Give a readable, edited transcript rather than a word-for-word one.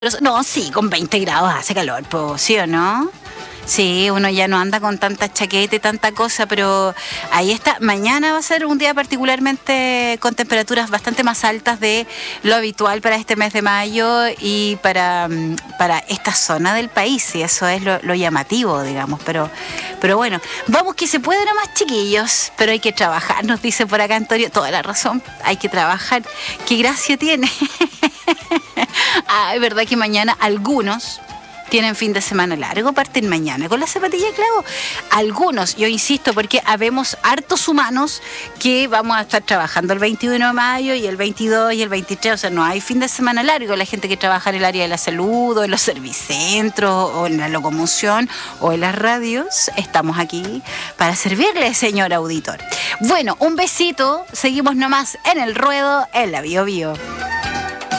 No, sí, con 20 grados hace calor, pues, ¿sí o no? Sí, uno ya no anda con tanta chaqueta y tanta cosa, pero ahí está. Mañana va a ser un día particularmente con temperaturas bastante más altas de lo habitual para este mes de mayo y para esta zona del país, y eso es lo llamativo, digamos. Pero bueno, vamos que se puede nomás, chiquillos, pero hay que trabajar, nos dice por acá Antonio. Toda la razón, hay que trabajar. ¿Qué gracia tiene? Ah, es verdad que mañana algunos tienen fin de semana largo, parten mañana con la zapatilla de clavo. Algunos, yo insisto, porque habemos hartos humanos que vamos a estar trabajando el 21 de mayo y el 22 y el 23, o sea, no hay fin de semana largo. La gente que trabaja en el área de la salud o en los servicentros o en la locomoción o en las radios, estamos aquí para servirle, señor auditor. Bueno, un besito, seguimos nomás en el ruedo, en la Bio Bio.